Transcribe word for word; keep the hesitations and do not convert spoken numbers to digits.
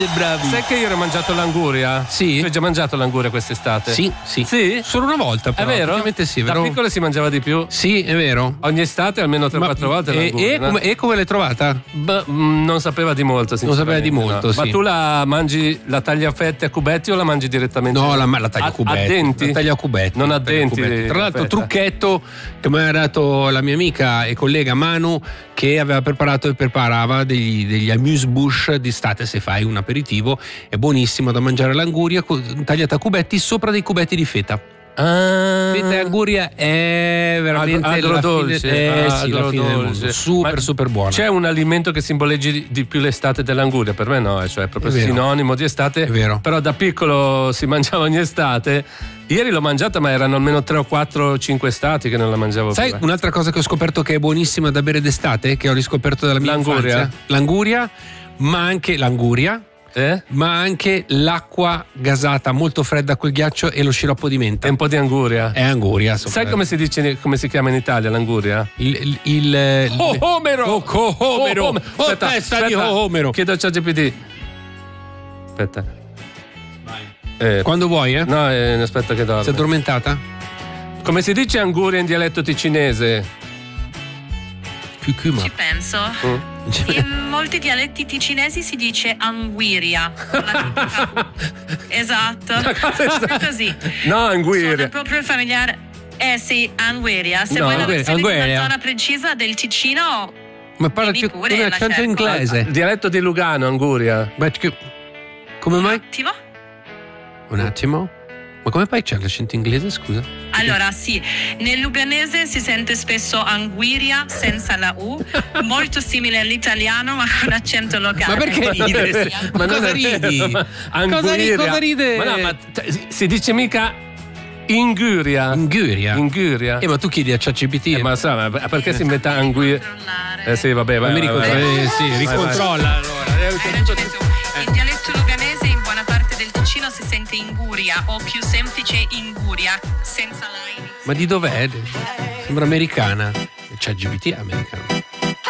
Bravi. Sai che io ho mangiato l'anguria? Sì. Tu hai già mangiato l'anguria quest'estate? Sì, sì. Sì? Solo una volta, però. È vero? Ovviamente sì, è vero. Da piccolo si mangiava di più? Sì, è vero. Ogni estate almeno tre quattro volte e, l'anguria. e, no? come, e come l'hai trovata? Beh, mh, non sapeva di molto, Non sapeva di sinceramente, molto, no. sì. Ma tu la mangi, la tagli a fette a cubetti o la mangi direttamente? No, la, la taglio a cubetti. A denti? La taglio a cubetti. Non a la taglio denti. cubetti. Tra la l'altro, fetta. trucchetto che mi ha dato la mia amica e collega Manu, che aveva preparato e preparava degli, degli amuse-bouche d'estate. Se fai un aperitivo, è buonissimo da mangiare l'anguria tagliata a cubetti sopra dei cubetti di feta. Ah. Feta e anguria è veramente agrodolce, la fine, eh, sì, la fine del mondo. Super, Ma super buona. C'è un alimento che simboleggi di, di più l'estate dell'anguria? Per me no, cioè è proprio È vero. sinonimo di estate. È vero. Però da piccolo si mangiava ogni estate. Ieri l'ho mangiata, ma erano almeno tre o quattro cinque estati che non la mangiavo. Sai più. un'altra cosa che ho scoperto che è buonissima da bere d'estate, che ho riscoperto dalla mia L'anguria? infanzia? L'anguria, ma anche l'anguria. Eh? Ma anche l'acqua gasata molto fredda col ghiaccio e lo sciroppo di menta. E un po' di anguria. È anguria. Sopra. Sai come si dice, come si chiama in Italia l'anguria? Il, il, il Oh, Omero! Oh, oh, Omero! Oh, Oh, aspetta, testa di aspetta. Omero! Chiedo a ChatGPT. Aspetta. Eh, Quando vuoi, eh? no, eh, aspetta che dorme. Sei addormentata? Come si dice anguria in dialetto ticinese? Cucuma. Ci penso. Mm. In molti dialetti ticinesi si dice anguiria. La tipica- esatto. Proprio così. No, anguria. Sono proprio familiare. Eh sì, anguiria. Se No, vuoi la anguria, versione di anguria. una zona precisa del Ticino, Ma parla Vieni più pure, con un la accento cerco. inglese. Il dialetto di Lugano, anguria. Ma che- come mai? attimo. Un attimo. Ma come fai c'è l'accento inglese, scusa? Allora sì, nel luganese si sente spesso anguiria senza la U, molto simile all'italiano ma con accento locale. Ma perché ride? Ma non cosa è vero, ridi? ma Cosa ri- anguria. cosa ride? Ma no, ma t- si dice mica inguria. Inguria. Inguria. Eh, ma tu chiedi a ChatGPT. Eh, ma sa, ma perché si inventa anguria? Controllare. Eh sì, vabbè, vai. mi vai, ricordo. vai, vai. Eh, sì, Vai, ricontrolla allora. Hai ragione tu. Il dialetto luganese in buona parte del Ticino si sente inguria o più semplice inguria, senza la iniziale. Ma di dov'è? Sembra americana. ChatGPT è americano.